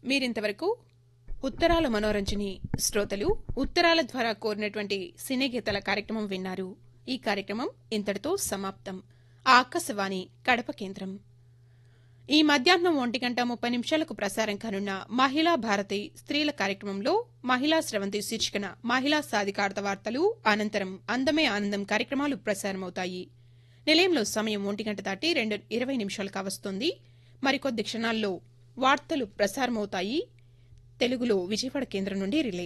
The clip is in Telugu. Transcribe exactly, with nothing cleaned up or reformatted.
మీరింతవరకు ఉత్తరాల మనోరంజని శ్రోతలు ఉత్తరాల ద్వారా కోరినటువంటి సినీ గీతాల కార్యక్రమం విన్నారు. ఈ కార్యక్రమం ఇంతటితో సమాప్తం. ఆకాశవాణి కడప కేంద్రం. ఈ మధ్యాహ్నం ఒంటి గంట ముప్పై నిమిషాలకు ప్రసారం కానున్న మహిళా భారతి స్త్రీల కార్యక్రమంలో మహిళా స్రవంతి శీర్షికన మహిళా సాధికారత వార్తలు, అనంతరం అందమే ఆనందం కార్యక్రమాలు ప్రసారమవుతాయి. నిలయంలో సమయం ఒంటి గంట దాటి రెండు ఇరవై నిమిషాలు కావస్తోంది. మరికొద్ది క్షణాల్లో వార్తలు ప్రసారమవుతాయి. తెలుగులో విజయవాడ కేంద్రం నుండి రిలే.